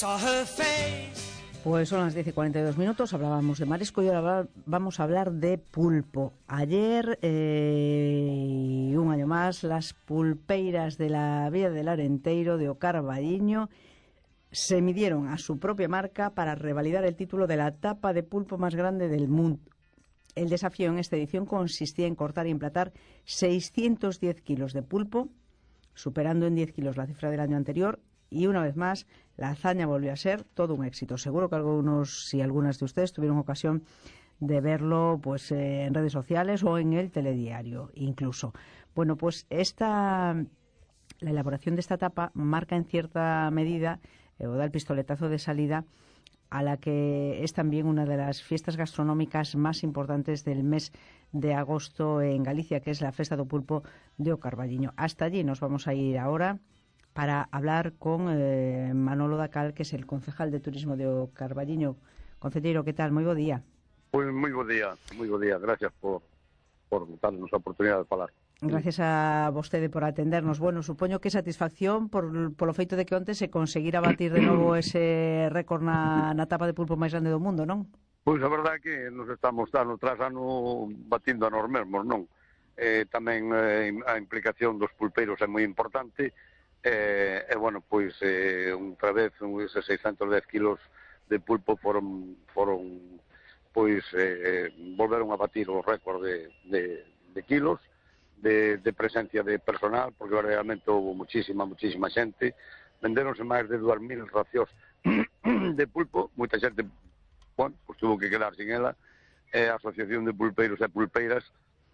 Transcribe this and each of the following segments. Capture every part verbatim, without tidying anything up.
Pues son las diez y cuarenta y dos minutos, hablábamos de marisco y ahora vamos a hablar de pulpo. Ayer, eh, y un año más, las pulpeiras de la Vía del Arenteiro de O Carballiño se midieron a su propia marca para revalidar el título de la tapa de pulpo más grande del mundo. El desafío en esta edición consistía en cortar y emplatar seiscientos diez kilos de pulpo, superando en diez kilos la cifra del año anterior. Y una vez más, la hazaña volvió a ser todo un éxito. Seguro que algunos y algunas de ustedes tuvieron ocasión de verlo pues eh, en redes sociales o en el telediario incluso. Bueno, pues esta, la elaboración de esta tapa marca en cierta medida eh, o da el pistoletazo de salida a la que es también una de las fiestas gastronómicas más importantes del mes de agosto en Galicia, que es la Festa do Pulpo de O Carballiño. Hasta allí nos vamos a ir ahora para hablar con eh, Manolo Dacal, que es el concejal de turismo de O Carballiño. Concelleiro, que tal? Moi bo día. Pois moi bo día, moi bo día. Gracias por, por darnos a oportunidade de falar. Gracias a vostede por atendernos. Bueno, supoño que satisfacción por polo feito de que onte se conseguira batir de novo ese récord na, na tapa de pulpo máis grande do mundo, non? Pois a verdade é que nos estamos dando tras ano batindo a nos mesmos, non? Eh, tamén eh, a implicación dos pulpeiros é moi importante. E, eh, bueno, pois eh, outra vez eses seiscientos dez kilos de pulpo foron, foron pois eh, volveron a batir o récord de, de, de kilos de, de presencia de personal, porque verdadeiramente houve muchísima, muchísima xente. Venderonse máis de dúas mil racións de pulpo, moita xente, bueno, pois tuvo que quedar sin ela. E a Asociación de Pulpeiros e Pulpeiras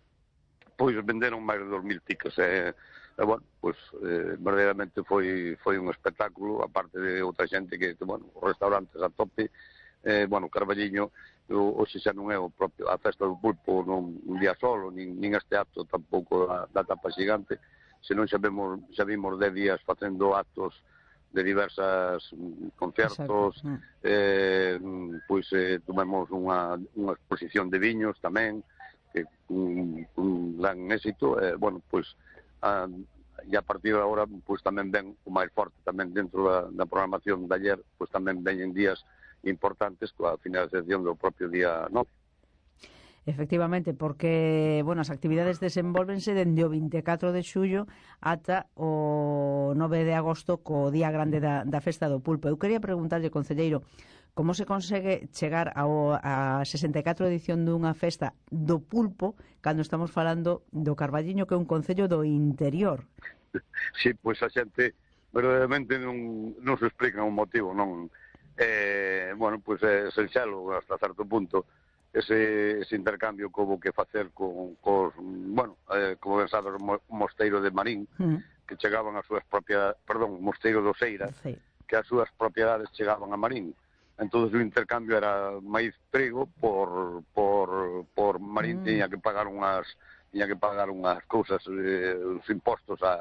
pois venderon máis de dos mil tickets. E, e bueno, pois eh, verdadeiramente foi foi un espectáculo, aparte de outra xente que, bueno, os restaurantes a tope. Eh, bueno, Carballiño hoxe xa non é o propio a festa do pulpo non un día solo, nin, nin este acto tampouco da, da tapa xigante, senón xa vemos, xa vimos dez días facendo actos de diversas concertos. eh, pois eh, tumemos unha, unha exposición de viños tamén, que un, un gran éxito. Eh, bueno, pois a, e a partir de agora pois tamén ven o máis forte tamén dentro da, da programación de ayer, pois tamén veñen días importantes coa finalización do propio día nove. Efectivamente, porque, bueno, as actividades desenvolvense dende o vinte e catro de xullo ata o nove de agosto co día grande da, da Festa do Pulpo. Eu quería preguntarlle, concelleiro, como se consegue chegar ao, a sesenta e catro edición dunha festa do pulpo cando estamos falando do Carballiño, que é un concello do interior? Sí, pois a xente verdadeiramente non, non se explica o motivo, non. Eh, bueno, pois é senxelo hasta certo punto ese, ese intercambio que houve que facer con, cos, bueno, eh, como ben sabes, o mosteiro de Marín, mm. que chegaban as súas propiedades, perdón, o mosteiro do Seira, sí. que as súas propiedades chegaban a Marín. Entón o intercambio era maíz trigo por por por Marín, mm. tiña que pagar unhas tiña que pagar unhas cousas, eh, os impostos a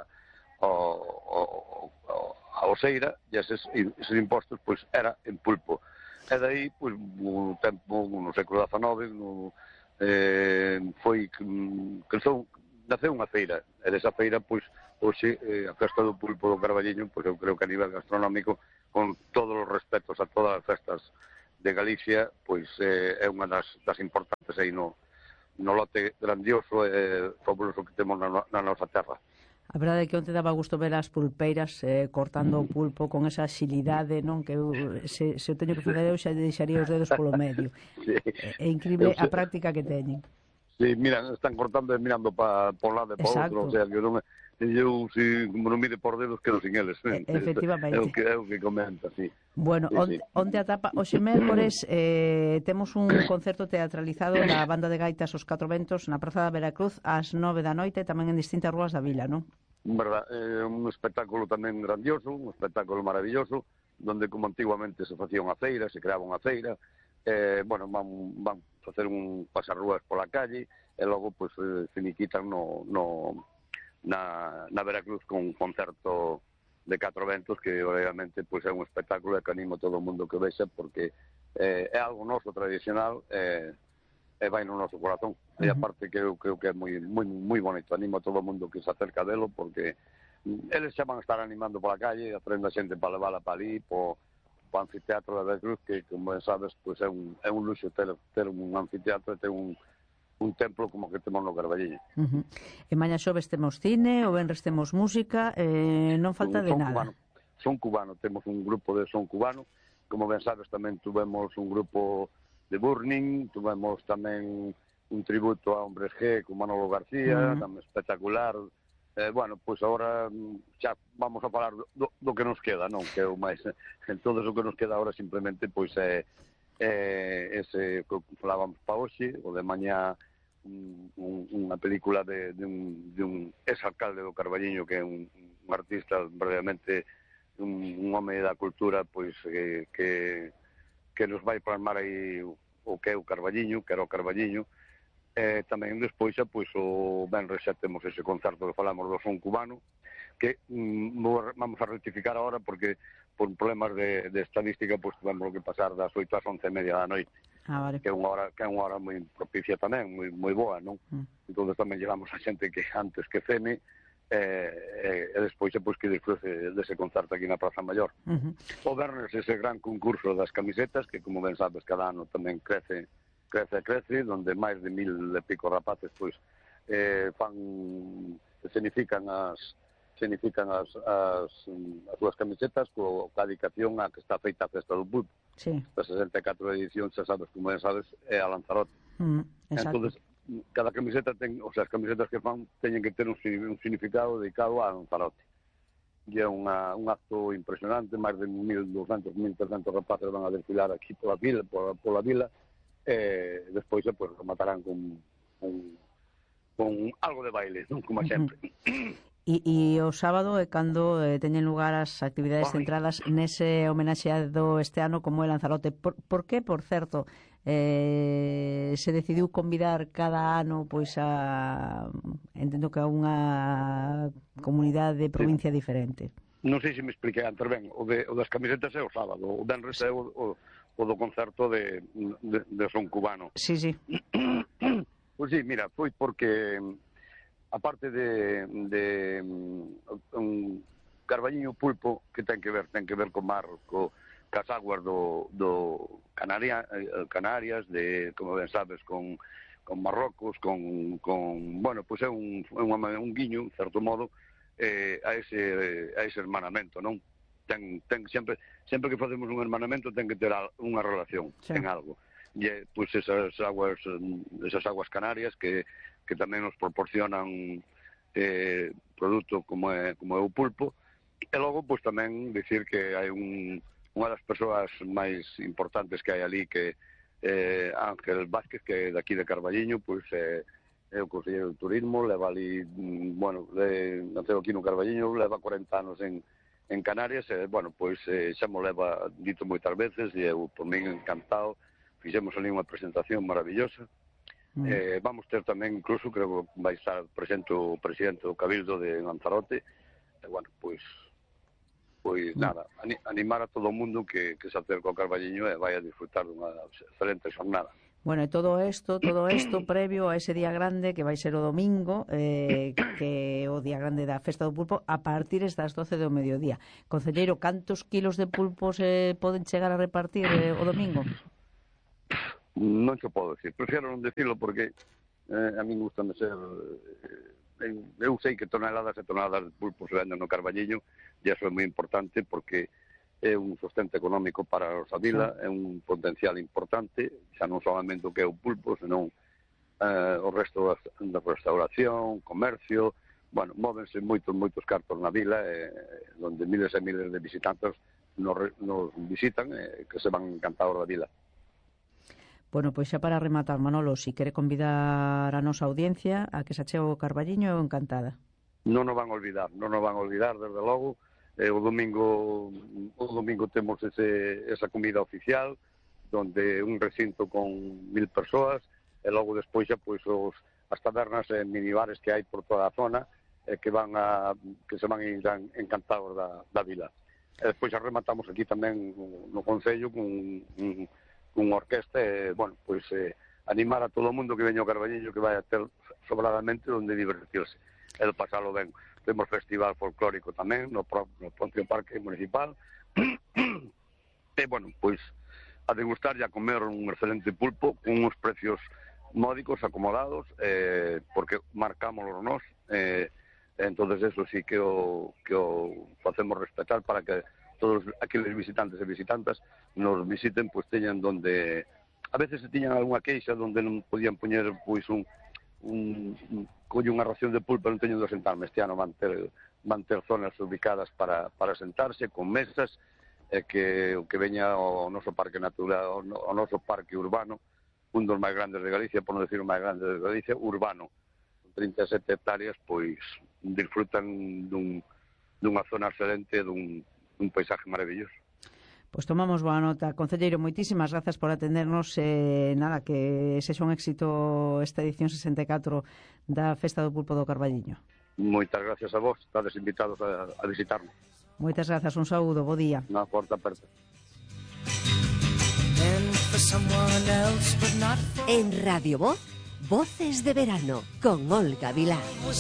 ao, ao, ao Seira, e eses, eses impostos pois era en pulpo. E dai, pois, no tempo, no século dezanove, no, eh, foi que crezou, naceu unha feira, e desa feira, pois, hoxe, eh, a festa do pulpo do Carballiño, pois eu creo que a nivel gastronómico, con todos os respetos a todas as festas de Galicia, pois eh, é unha das, das importantes aí no, no lote grandioso e eh, fabuloso que temos na, na nosa terra. A verdade é que onte daba gusto ver as pulpeiras eh, cortando o pulpo con esa xilidade, non? Que eu, se, se eu teño que fazer eu xa deixaría os dedos polo medio. Sí. É, é increíble a práctica que teñen. Sí, mira, están cortando e mirando para por lado e para outro, o sea, que non é... Eu, si, como non mire por dedos, quedo sin eles. Eh, efectivamente. É o que, é o que comenta, sí. Bueno, sí, onte, sí. onte a tapa, hoxe mércores, eh, temos un concerto teatralizado da banda de gaitas Os Catro Ventos na Praza da Veracruz ás nove da noite, tamén en distintas rúas da vila, non? Verdad, é un espectáculo tamén grandioso, un espectáculo maravilloso, donde como antiguamente se facía unha feira, se creaba unha feira, eh, bueno, van, van facer un pasarrúas pola calle, e logo, pois, pues, finiquitan no... no Na, na Veracruz con un concerto de Catro Ventos que obviamente pois, é un espectáculo que animo todo o mundo que vexa porque eh, é algo noso tradicional e eh, vai no noso corazón. Uh-huh. E aparte que eu creo que é moi, moi, moi bonito, animo a todo o mundo que se acerca delo porque eles xa van a estar animando pola calle, atrendo a xente para levala para ali, po, o anfiteatro da Cruz, que, como ben sabes, pois é un, é un luxo ter, ter un anfiteatro e ter un, un templo como que temos no Carballiño. Uh -huh. E maña xoves temos cine, o venres temos música, eh, non falta de son nada. Cubano, son cubano, temos un grupo de son cubano, como ben sabes tamén tuvemos un grupo de Burning, tuvemos tamén un tributo a Hombres G con Manolo García, uh -huh. tamén espectacular. Eh, bueno, pois agora xa vamos a falar do, do que nos queda, non? Que é o máis, en todo o que nos queda agora simplemente pois é, é ese que falábamos pa hoxe, o de mañá un, un, unha película de, de, un, de un ex-alcalde do Carballiño que é un, un artista verdadeiramente un, un home da cultura pois que, que, que nos vai plasmar aí o que é o Carballiño, que era o Carballiño. E tamén despois xa, pois, o venres xa temos ese concerto que falamos do son cubano, que mm, vamos a rectificar agora porque por problemas de, de estadística pois tuvemos que pasar das oito ás once e media da noite, ah, vale. que é unha hora que é unha hora moi propicia tamén, moi moi boa, non? Mm. Entón tamén llevamos a xente que antes que cene e, e, e despois xa pois que disfrute dese concerto aquí na Praza Maior. Uh -huh. O venres ese gran concurso das camisetas que, como ben sabes, cada ano tamén crece crece, crece, donde máis de mil e pico rapaces pois eh, fan, escenifican as escenifican as, as, as súas camisetas co, ca dedicación a que está feita a festa do pulpo. Sí. A sesenta e catro edición, xa sabes, como ben sabes, é a Lanzarote. Mm, entonces, cada camiseta ten, o sea, as camisetas que fan teñen que ter un, un significado dedicado a Lanzarote. E é unha, un acto impresionante, máis de mil doscientos, mil trescentos rapaces van a desfilar aquí pola vila, pola, pola vila, e despois pues, rematarán con, con, con algo de baile, non? Como sempre. E, e o sábado é cando eh, teñen lugar as actividades Ay. centradas nese homenaxeado este ano como é Lanzarote. Por, por que, por certo, eh, se decidiu convidar cada ano pois a, entendo que a unha comunidade de provincia sí. diferente? Non sei se me expliquei antes ben, o, de, o das camisetas é o sábado, o venres é o, o o do concerto de, de, de son cubano. Sí, sí. Pois sí, mira, foi porque aparte de, de un Carballiño pulpo que ten que ver, ten que ver co mar, co cas aguas do, do Canaria, Canarias, de, como ben sabes, con, con Marrocos, con, con bueno, pois é un, un, un guiño, en certo modo, eh, a ese a ese hermanamento, non? Ten, ten sempre sempre que facemos un hermanamento ten que ter unha relación sí. en algo e pois esas aguas esas aguas canarias que, que tamén nos proporcionan eh, produto como é, como é o pulpo e logo pois tamén dicir que hai un, unha das persoas máis importantes que hai ali que eh, Ángel Vázquez que é daqui de Carballiño pois eh, é o conselleiro de turismo leva ali, bueno, de, naceu aquí no Carballiño leva corenta anos en en Canarias, e, bueno, pois eh, xa mo leva dito moitas veces e eu, por mí, encantado fixemos ali unha presentación maravillosa mm. eh, vamos ter tamén incluso, creo que vai estar presente o presidente do Cabildo de Lanzarote e, bueno, pois pois mm. nada, animar a todo o mundo que, que se acerca ao Carballiño e vai a disfrutar dunha excelente xornada. Bueno, e todo isto, todo isto previo a ese día grande que vai ser o domingo, eh, que é o día grande da Festa do Pulpo, a partir das doce do mediodía. Concelleiro, cantos kilos de pulpos eh, poden chegar a repartir eh, o domingo? Non se podo decir, prefiero non decirlo porque eh, a mí gusta ser... Eh, eu sei que toneladas e toneladas de pulpos se venden no Carballiño e eso é moi importante porque é un sustento económico para a nosa vila, sí. é un potencial importante, xa non solamente o que é o pulpo, senón eh, o resto da restauración, comercio, bueno, móvense moitos, moitos cartos na vila, eh, onde miles e miles de visitantes nos, nos visitan, eh, que se van encantados da vila. Bueno, pois xa para rematar, Manolo, si quere convidar a nosa audiencia a que se achegue o Carballiño, eu encantada. Non nos van a olvidar, non nos van a olvidar, desde logo. Eh, o domingo o domingo temos ese, esa comida oficial donde un recinto con mil persoas e logo despois xa pois os, as tabernas e minibares que hai por toda a zona eh, que van a que se van a ir encantados da, da vila e despois xa rematamos aquí tamén no, no Concello con un, un orquesta e, bueno, pois eh, animar a todo o mundo que veña ao Carballiño que vai a ter sobradamente onde divertirse e de pasalo ben. Temos festival folclórico tamén no, pro, no propio Parque Municipal E, bueno, pois, a degustar e a comer un excelente pulpo con uns precios módicos, acomodados, eh, porque marcámoslo nós, eh, entonces eso sí que o, que o facemos respetar para que todos aqueles visitantes e visitantas nos visiten, pois teñan donde... A veces se tiñan algunha queixa donde non podían poñer, pois, un, un, un coño unha ración de pulpa, non teño onde sentarme. Este ano van ter, van ter zonas ubicadas para, para sentarse, con mesas, e que o que veña ao noso parque natural, ao noso parque urbano, un dos máis grandes de Galicia, por non decir o máis grande de Galicia, urbano, con trinta e sete hectáreas, pois disfrutan dun, dunha zona excelente, dun, dun paisaje maravilloso. Pois tomamos boa nota. Concelleiro, moitísimas grazas por atendernos. Eh, nada, que sexa un éxito esta edición sesenta e catro da Festa do Pulpo do Carballiño. Moitas gracias a vos, estades invitados a, a visitarnos. Moitas grazas, un saúdo, bo día. Unha porta aperta. En Radio Voz, Voces de Verano, con Olga Vilá.